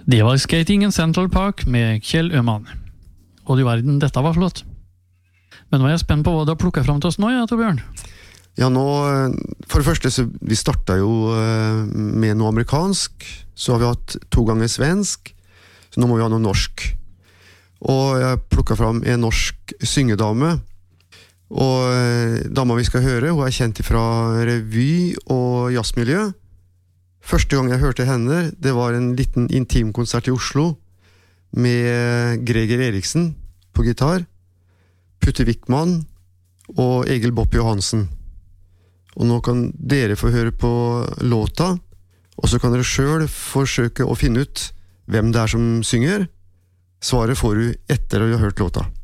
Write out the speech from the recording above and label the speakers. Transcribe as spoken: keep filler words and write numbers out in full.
Speaker 1: Det var Skating in Central Park med Kjell Øman. Og du verden, dette var flott. Men nå er jeg spent på hva du har plukket frem til oss nå, ja, Torbjørn?
Speaker 2: Ja, nå, for det første, så vi startet jo med noe amerikansk, så har vi hatt to ganger svensk, så nå må vi ha noe norsk. Og jeg plukket frem en norsk syngedame, og dama vi skal høre, hun er kjent fra revy og jazzmiljø. Første gang jeg hørte henne, det var en liten intimkonsert i Oslo, med Greger Eriksen på gitar, Putte Wickman og Egil Bopp Johansen. Og nå kan dere få høre på låta, og så kan dere selv forsøke å finne ut hvem det er som synger. Svaret får du etter å ha hørt låta.